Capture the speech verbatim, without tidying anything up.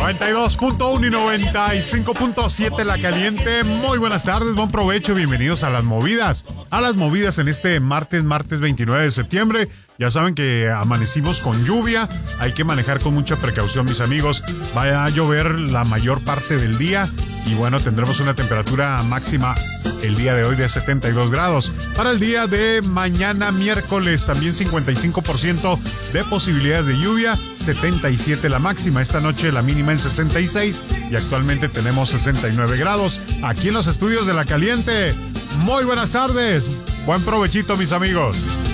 noventa y dos punto uno y noventa y cinco punto siete La Caliente. Muy buenas tardes, buen provecho, bienvenidos a las movidas. A las movidas en este martes, martes veintinueve de septiembre. Ya saben que amanecimos con lluvia, hay que manejar con mucha precaución, mis amigos. Va a llover la mayor parte del día y bueno, tendremos una temperatura máxima el día de hoy de setenta y dos grados. Para el día de mañana miércoles también cincuenta y cinco por ciento de posibilidades de lluvia, setenta y siete la máxima. Esta noche la mínima en sesenta y seis y actualmente tenemos sesenta y nueve grados aquí en los estudios de La Caliente. Muy buenas tardes, buen provechito, mis amigos.